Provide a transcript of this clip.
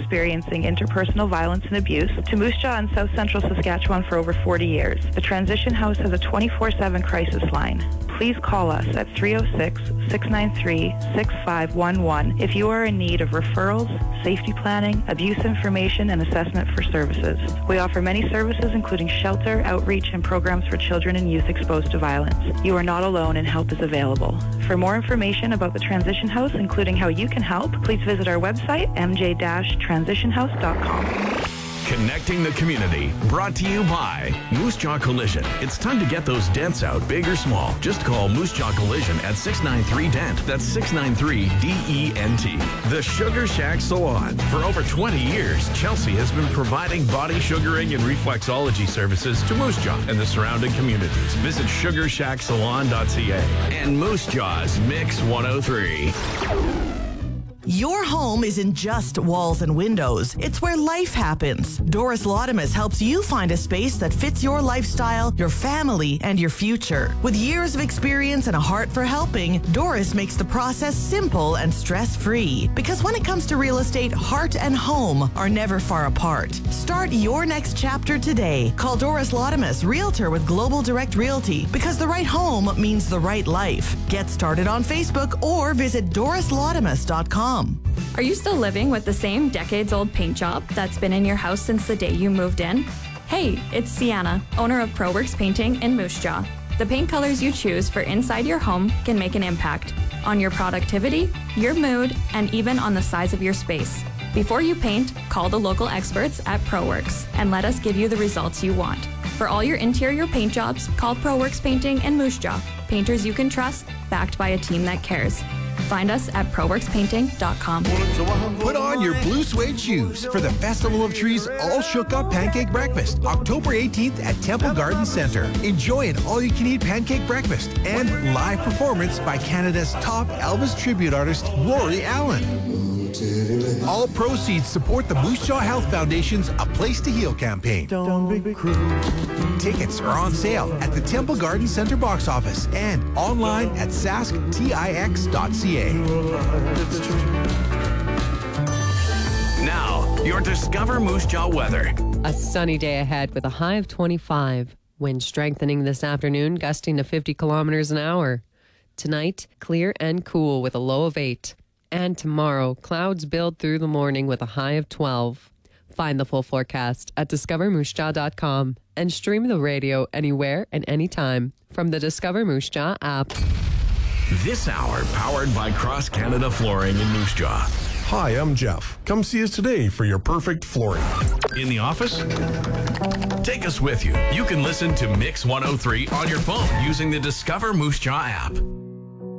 experiencing interpersonal violence and abuse, to Moose Jaw in South Central Saskatchewan for over 40 years. The Transition House has a 24/7 crisis line. Please call us at 306-693-6511 if you are in need of referrals, safety planning, abuse information, and assessment for services. We offer many services including shelter, outreach, and programs for children and youth exposed to violence. You are not alone and help is available. For more information about the Transition House, including how you can help, please visit our website, mj-transitionhouse.com. Connecting the community. Brought to you by Moose Jaw Collision. It's time to get those dents out, big or small. Just call Moose Jaw Collision at 693-DENT. That's 693-DENT. The Sugar Shack Salon. For over 20 years, Chelsea has been providing body sugaring and reflexology services to Moose Jaw and the surrounding communities. Visit sugarshacksalon.ca. And Moose Jaw's Mix 103. Your home isn't just walls and windows. It's where life happens. Doris Laudamus helps you find a space that fits your lifestyle, your family, and your future. With years of experience and a heart for helping, Doris makes the process simple and stress-free. Because when it comes to real estate, heart and home are never far apart. Start your next chapter today. Call Doris Laudamus, Realtor with Global Direct Realty, because the right home means the right life. Get started on Facebook or visit dorislaudamus.com. Are you still living with the same decades-old paint job that's been in your house since the day you moved in? Hey, it's Sienna, owner of ProWorks Painting in Moose Jaw. The paint colors you choose for inside your home can make an impact on your productivity, your mood, and even on the size of your space. Before you paint, call the local experts at ProWorks and let us give you the results you want. For all your interior paint jobs, call ProWorks Painting in Moose Jaw. Painters you can trust, backed by a team that cares. Find us at ProWorksPainting.com. Put on your blue suede shoes for the Festival of Trees All Shook Up Pancake Breakfast, October 18th at Temple Garden Center. Enjoy an all-you-can-eat pancake breakfast and live performance by Canada's top Elvis tribute artist, Rory Allen. All proceeds support the Moose Jaw Health Foundation's A Place to Heal campaign. Don't be cruel. Tickets are on sale at the Temple Garden Center box office and online at sasktix.ca. Now, your Discover Moose Jaw weather. A sunny day ahead with a high of 25. Wind strengthening this afternoon, gusting to 50 kilometers an hour. Tonight, clear and cool with a low of 8. And tomorrow, clouds build through the morning with a high of 12. Find the full forecast at discovermoosejaw.com and stream the radio anywhere and anytime from the Discover Moose Jaw app. This hour powered by Cross Canada Flooring in Moose Jaw. Hi, I'm Jeff. Come see us today for your perfect flooring. In the office? Take us with you. You can listen to Mix 103 on your phone using the Discover Moose Jaw app.